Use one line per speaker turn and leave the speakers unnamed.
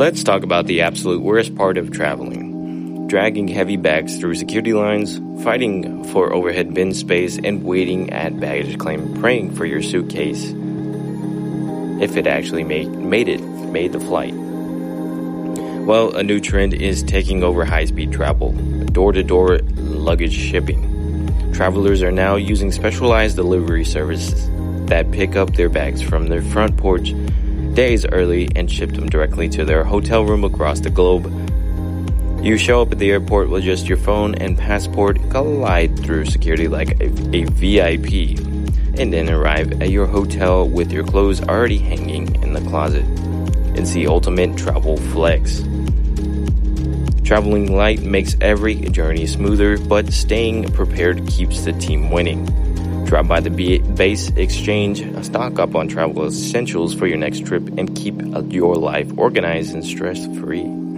Let's talk about the absolute worst part of traveling. Dragging heavy bags through security lines, fighting for overhead bin space, and waiting at baggage claim praying for your suitcase if it actually made the flight. Well, a new trend is taking over high-speed travel, door-to-door luggage shipping. Travelers are now using specialized delivery services that pick up their bags from their front porch days early and ship them directly to their hotel room across the globe. You show up at the airport with just your phone and passport, glide through security like a VIP, and then arrive at your hotel with your clothes already hanging in the closet. It's the ultimate travel flex. Traveling light makes every journey smoother, but staying prepared keeps the team winning. Drop by the base exchange, stock up on travel essentials for your next trip, and keep your life organized and stress-free.